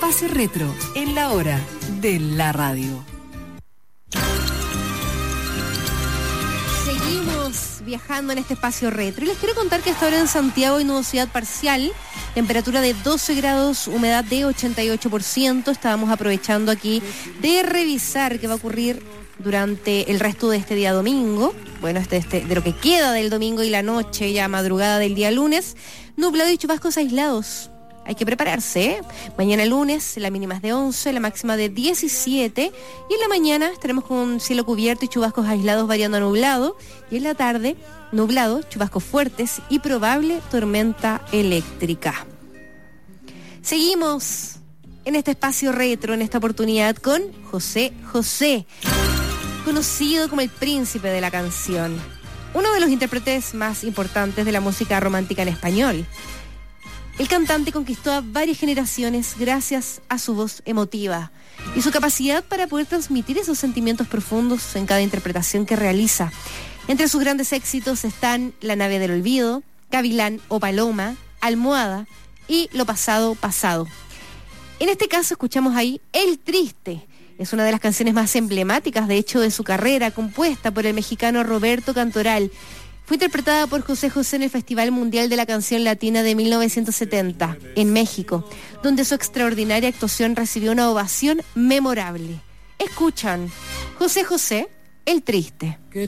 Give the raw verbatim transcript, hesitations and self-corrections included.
Espacio Retro, en la hora de la radio. Seguimos viajando en este espacio retro y les quiero contar que hasta ahora en Santiago hay nubosidad parcial, temperatura de doce grados, humedad de ochenta y ocho por ciento. Estábamos aprovechando aquí de revisar qué va a ocurrir durante el resto de este día domingo, bueno, este, este, de lo que queda del domingo y la noche, ya madrugada del día lunes, nublado y chubascos aislados. Hay que prepararse, ¿eh? Mañana lunes la mínima es de once, la máxima de diecisiete, y en la mañana estaremos con cielo cubierto y chubascos aislados variando a nublado, y en la tarde nublado, chubascos fuertes y probable tormenta eléctrica. Seguimos en este espacio retro, en esta oportunidad con José José, conocido como el príncipe de la canción, uno de los intérpretes más importantes de la música romántica en español. El cantante conquistó a varias generaciones gracias a su voz emotiva y su capacidad para poder transmitir esos sentimientos profundos en cada interpretación que realiza. Entre sus grandes éxitos están La nave del olvido, Gavilán o Paloma, Almohada y Lo pasado, pasado. En este caso escuchamos ahí El Triste. Es una de las canciones más emblemáticas, de hecho, de su carrera, compuesta por el mexicano Roberto Cantoral. Fue interpretada por José José en el Festival Mundial de la Canción Latina de mil novecientos setenta, en México, donde su extraordinaria actuación recibió una ovación memorable. Escuchan José José, El Triste.